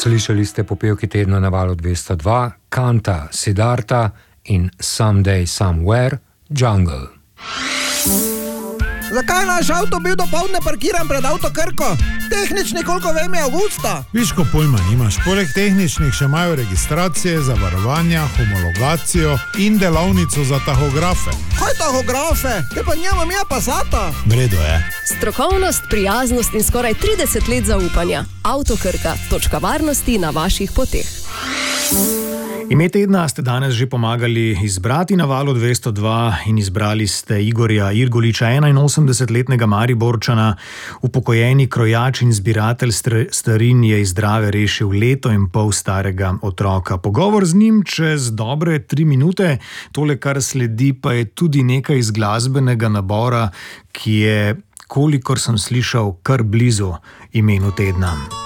Slišali ste popevki tedna na Valu 202, Kanta, Siddharta in Someday Somewhere, Jungle. Zakaj naš avto bil dopoldne parkiran pred Avtokrko? Tehnični, koliko vem, je avgusta. Viško pojma nimaš. Poleg tehničnih še imajo registracije, zavarovanja, homologacijo in delavnico za tahografe. Kaj tahografe? Te pa njema mi je Passata. Vredo je. Strokovnost, prijaznost in skoraj 30 let zaupanja. Avtokrka, točka varnosti na vaših poteh. Ime tedna ste danes že pomagali izbrati na Valu 202 in izbrali ste Igorja Irgoliča, 81-letnega Mariborčana, upokojeni krojač in zbiratelj starin je iz Drave rešil 1,5 leta starega otroka. Pogovor z njim čez dobre 3 minute, tole kar sledi pa je tudi nekaj iz glasbenega nabora, ki je, kolikor sem slišal, kar blizu imenu tedna.